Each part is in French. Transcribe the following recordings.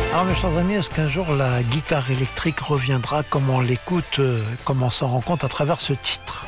Alors mes chers amis, est-ce qu'un jour la guitare électrique reviendra comme on l'écoute, comme on s'en rend compte à travers ce titre?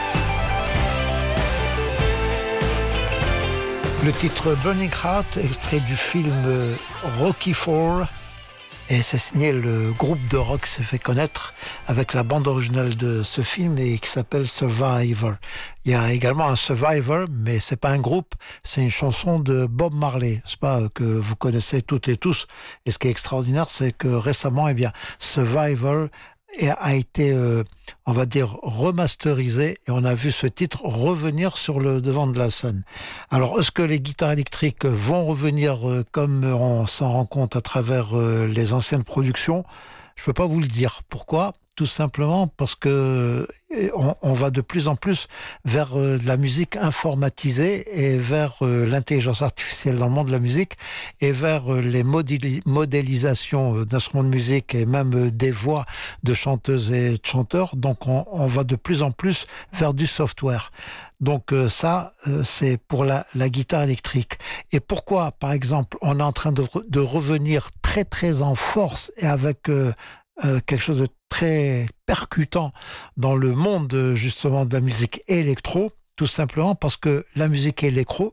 Le titre Burning Heart, extrait du film Rocky IV, et c'est signé le groupe de rock qui s'est fait connaître avec la bande originale de ce film et qui s'appelle Survivor. Il y a également un Survivor, mais c'est pas un groupe, c'est une chanson de Bob Marley, c'est pas que vous connaissez toutes et tous. Et ce qui est extraordinaire, c'est que récemment, Survivor a été, on va dire, remasterisé et on a vu ce titre revenir sur le devant de la scène. Alors, est-ce que les guitares électriques vont revenir comme on s'en rend compte à travers les anciennes productions? Je ne peux pas vous le dire. Pourquoi ? Tout simplement parce que on va de plus en plus vers de la musique informatisée et vers l'intelligence artificielle dans le monde de la musique et vers les modélisations d'instruments de musique et même des voix de chanteuses et de chanteurs. Donc on va de plus en plus vers du software. Donc ça, c'est pour la guitare électrique. Et pourquoi, par exemple, on est en train de revenir très très en force et avec quelque chose de très percutant dans le monde justement de la musique électro, tout simplement parce que la musique électro,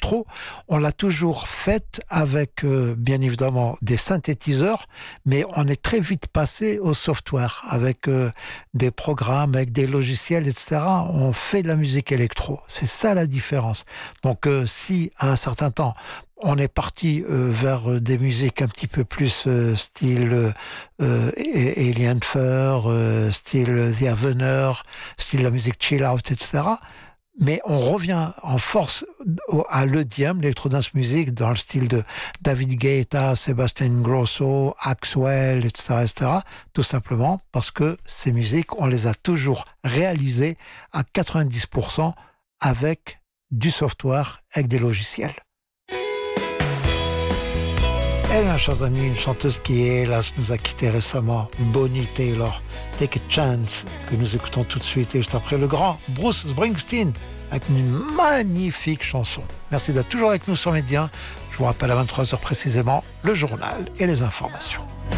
on l'a toujours faite avec bien évidemment des synthétiseurs, mais on est très vite passé au software avec des programmes, avec des logiciels, etc. On fait de la musique électro, c'est ça la différence. Donc si à un certain temps on est parti vers des musiques un petit peu plus style Alien Fur, style The Avener, style la musique chill out, etc. Mais on revient en force à l'EDM, l'électro-dance music, dans le style de David Guetta, Sébastien Grosso, Axwell, etc., tout simplement parce que ces musiques, on les a toujours réalisées à 90% avec du software, avec des logiciels. Elle, mes chers amis, une chanteuse qui, hélas, nous a quittés récemment, Bonnie Taylor, Take a Chance, que nous écoutons tout de suite, et juste après le grand Bruce Springsteen, avec une magnifique chanson. Merci d'être toujours avec nous sur Média. Je vous rappelle à 23h précisément, le journal et les informations.